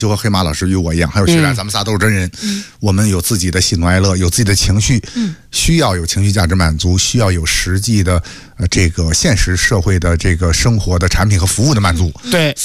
就和黑马老师与我一样，还有薛然，咱们仨都是真人，我们有自己的喜怒哀乐，有自己的情绪，需要有情绪价值满足，需要有实际的这个现实社会的这个生活的产品和服务的满足。 对。